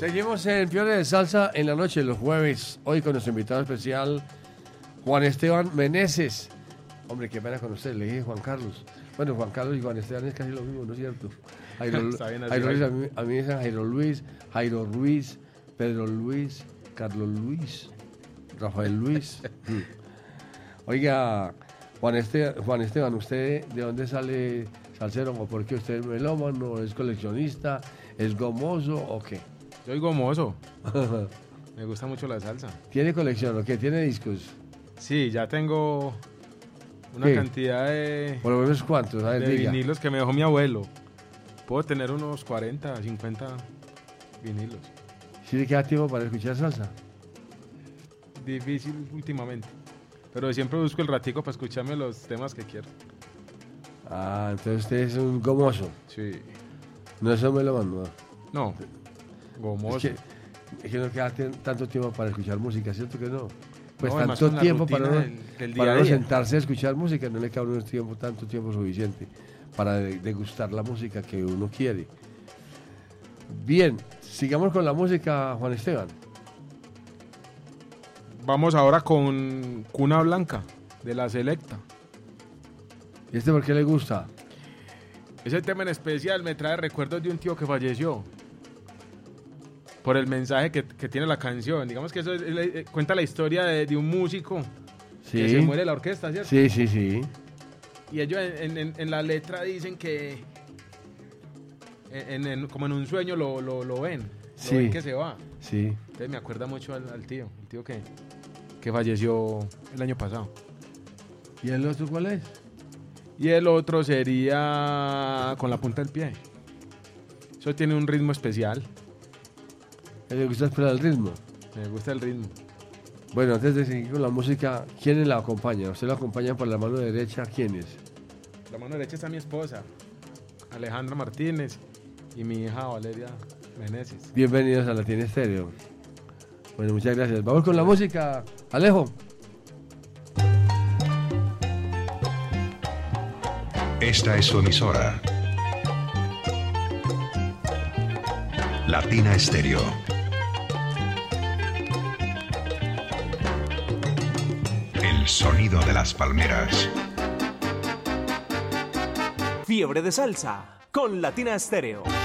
Seguimos en Piones de Salsa en la noche, los jueves. Hoy con nuestro invitado especial, Juan Esteban Meneses. Hombre, qué pena con usted, le dije Juan Carlos. Bueno, Juan Carlos y Juan Esteban es casi lo mismo, ¿no es cierto? Jairo Luis, a mí me dicen Jairo Luis, Jairo Ruiz, Pedro Luis, Carlos Luis, Rafael Luis. Oiga, Juan Esteban, ¿usted de dónde sale salsero? ¿O por qué usted es melómano, es coleccionista, es gomoso o qué? Soy gomoso. Me gusta mucho la salsa. ¿Tiene colección o qué? ¿Tiene discos? Sí, ya tengo una cantidad de... ¿Por lo menos cuántos? A ver, de diga. vinilos que me dejó mi abuelo. Puedo tener unos 40, 50 vinilos. ¿Sí le queda tiempo para escuchar salsa? Difícil últimamente. Pero siempre busco el ratico para escucharme los temas que quiero. Ah, entonces usted es un gomoso. Sí. No es un melómano. No, gomoso. Es que no queda tanto tiempo para escuchar música, ¿cierto que no? Pues No, tanto tiempo para uno, del para día a uno día. sentarse a escuchar música, no le queda a uno tanto tiempo suficiente para degustar la música que uno quiere. Bien, sigamos con la música, Juan Esteban. Vamos ahora con Cuna Blanca, de La Selecta. ¿Y este por qué le gusta? Ese tema en especial me trae recuerdos de un tío que falleció. Por el mensaje que tiene la canción. Digamos que eso cuenta la historia de un músico que se muere en la orquesta, ¿cierto? Sí, sí, sí. Y ellos en la letra dicen que como en un sueño lo ven. Sí. Lo ven que se va. Sí. Entonces me acuerda mucho al tío. El tío que falleció el año pasado. ¿Y el otro cuál es? Y el otro sería Con la punta del pie. Eso tiene un ritmo especial. ¿Le gusta esperar el ritmo? Me gusta el ritmo. Bueno, antes de seguir con la música, ¿quiénes la acompañan? ¿Usted la acompaña por la mano derecha? ¿Quiénes? La mano derecha está mi esposa, Alejandra Martínez, y mi hija Valeria Meneses. Bienvenidos a Latina Estéreo. Bueno, muchas gracias. Vamos con la música. Alejo. Esta es su emisora. Latina Estéreo. El sonido de las palmeras. Fiebre de salsa con Latina Estéreo.